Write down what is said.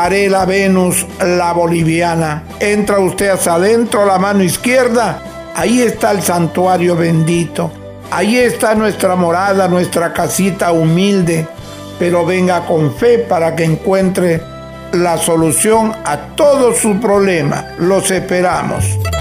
Haré la Venus, la boliviana. Entra usted hacia adentro, a la mano izquierda. Ahí está el santuario bendito. Ahí está nuestra morada, nuestra casita humilde. Pero venga con fe para que encuentre la solución a todo su problema. Los esperamos.